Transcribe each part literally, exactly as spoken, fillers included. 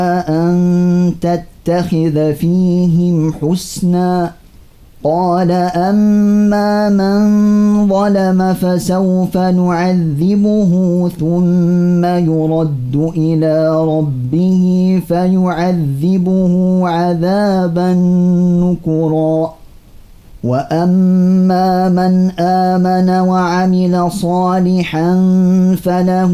أن تتخذ فيهم حسنا قال أما من ظلم فسوف نعذبه ثم يرد إلى ربه فيعذبه عذابا نكرا وأما من آمن وعمل صالحا فله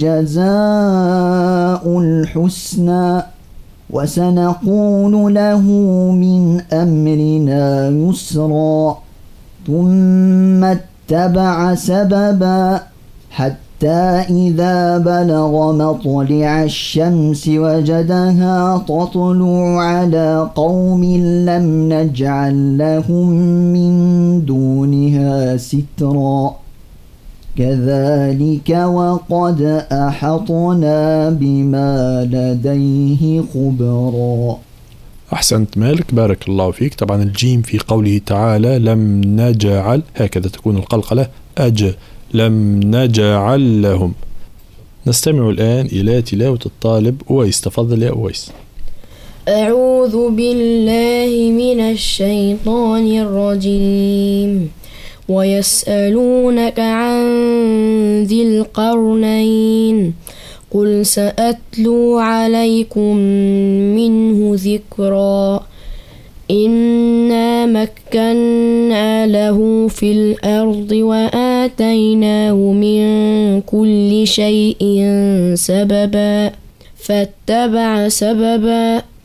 جزاء الحسنى وسنقول له من أمرنا يسرا ثم اتبع سببا حتى إذا بلغ مطلع الشمس وجدها تطلع على قوم لم نجعل لهم من دونها سترا كذلك وقد أحطنا بما لديه خبرا. أحسنت مالك، بارك الله فيك. طبعا الجيم في قوله تعالى لم نجعل، هكذا تكون القلقلة أج، لم نجعل لهم. نستمع الآن إلى تلاوة الطالب أويس. تفضل يا أويس. أعوذ بالله من الشيطان الرجيم. ويسألونك عن ذي القرنين قل سأتلو عليكم منه ذكرا إنا مكنا له في الأرض وآتيناه من كل شيء سببا فاتبع سببا